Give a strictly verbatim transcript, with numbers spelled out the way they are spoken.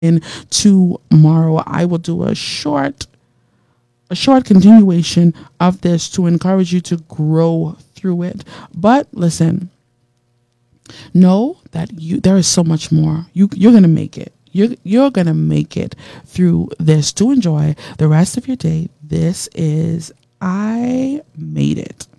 in tomorrow, I will do a short a short continuation of this to encourage you to grow through it. But listen, know that you there is so much more. You you're gonna make it. You're you're gonna make it through this to enjoy the rest of your day. This is I made it.